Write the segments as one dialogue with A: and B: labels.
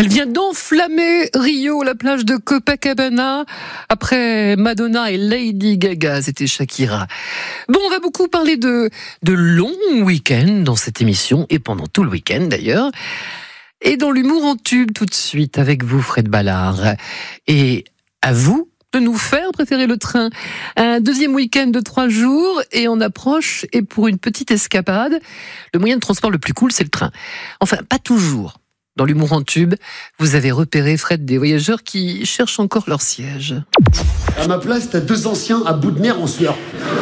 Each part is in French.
A: Elle vient d'enflammer Rio, la plage de Copacabana. Après Madonna et Lady Gaga, c'était Shakira. Bon, on va beaucoup parler de longs week-ends dans cette émission, et pendant tout le week-end d'ailleurs. Et dans l'humour en tube tout de suite avec vous, Fred Ballard. Et à vous de nous faire préférer le train. Un deuxième week-end de 3 jours et on approche, et pour une petite escapade, le moyen de transport le plus cool, c'est le train. Enfin, pas toujours. Dans l'humour en tube, vous avez repéré, Fred, des voyageurs qui cherchent encore leur siège.
B: À ma place, t'as 2 anciens à bout de nerfs en sueur.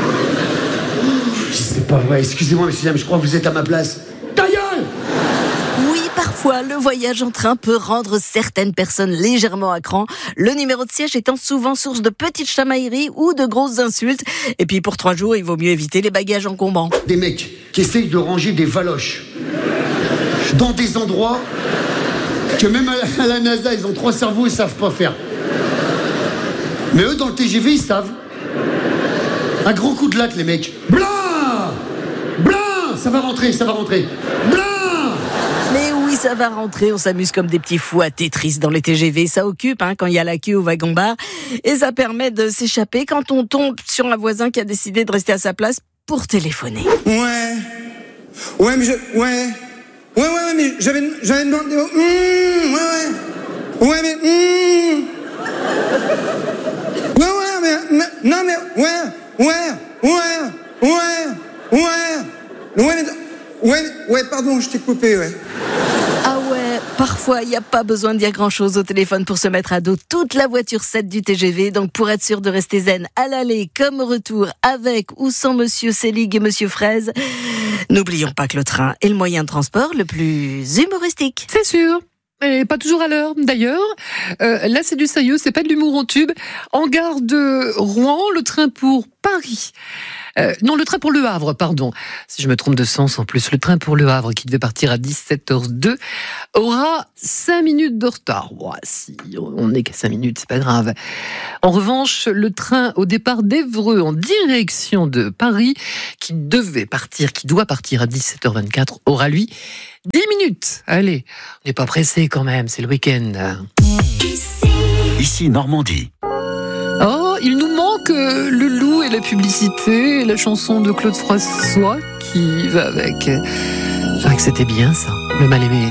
B: C'est pas vrai, excusez-moi messieurs, dames, je crois que vous êtes à ma place. Ta gueule!
C: Oui, parfois, le voyage en train peut rendre certaines personnes légèrement à cran, le numéro de siège étant souvent source de petites chamailleries ou de grosses insultes. Et puis pour 3 jours, il vaut mieux éviter les bagages encombrants.
B: Des mecs qui essayent de ranger des valoches dans des endroits que même à la NASA, ils ont 3 cerveaux, ils savent pas faire. Mais eux, dans le TGV, ils savent. Un gros coup de latte, les mecs. Blanc! Blanc! Ça va rentrer. Blanc!
C: Mais oui, ça va rentrer, on s'amuse comme des petits fous à Tetris dans les TGV. Ça occupe quand il y a la queue au wagon-bar. Et ça permet de s'échapper quand on tombe sur un voisin qui a décidé de rester à sa place pour téléphoner.
D: Ouais, mais j'avais demandé. Pardon, je t'ai coupé, ouais.
C: Ah ouais, parfois il n'y a pas besoin de dire grand-chose au téléphone pour se mettre à dos toute la voiture 7 du TGV. Donc pour être sûr de rester zen à l'aller comme au retour, avec ou sans Monsieur Selig et Monsieur Fraise, n'oublions pas que le train est le moyen de transport le plus humoristique.
A: C'est sûr. Et pas toujours à l'heure, d'ailleurs. Là, c'est du sérieux, c'est pas de l'humour en tube. En gare de Rouen, le train pour Paris. Non, le train pour Le Havre, pardon. Si je me trompe de sens, en plus, le train pour Le Havre, qui devait partir à 17h02, aura 5 minutes de retard. Ouais, si on n'est qu'à 5 minutes, c'est pas grave. En revanche, le train au départ d'Évreux en direction de Paris, qui doit partir à 17h24, aura lui 10 minutes. Allez, on n'est pas pressé quand même, c'est le week-end.
E: Ici Normandie.
A: Oh, il nous manque le loup et la publicité, et la chanson de Claude François qui va avec. C'est vrai que c'était bien ça, le mal-aimé.